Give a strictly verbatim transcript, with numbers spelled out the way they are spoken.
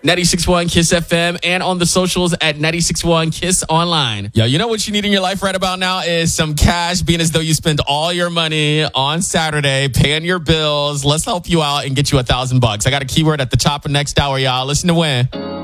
ninety-six point one Kiss F M and on the socials at ninety-six point one Kiss Online. Yo, you know what you need in your life right about now is some cash, being as though you spend all your money on Saturday paying your bills. Let's help you out and get you a thousand bucks. I got a keyword at the top of next hour, y'all. Listen to win.